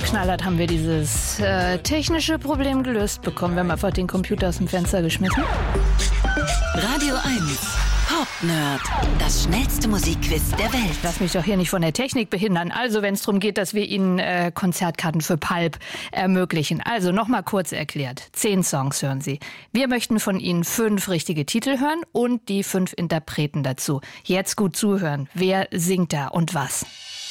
Knallhart haben wir dieses technische Problem gelöst bekommen. Wir haben einfach den Computer aus dem Fenster geschmissen. Radio 1 Pop-Nerd, das schnellste Musikquiz der Welt. Lass mich doch hier nicht von der Technik behindern. Also, wenn es darum geht, dass wir Ihnen Konzertkarten für Pulp ermöglichen. Also, nochmal kurz erklärt. 10 Songs hören Sie. Wir möchten von Ihnen 5 richtige Titel hören und die 5 Interpreten dazu. Jetzt gut zuhören. Wer singt da und was?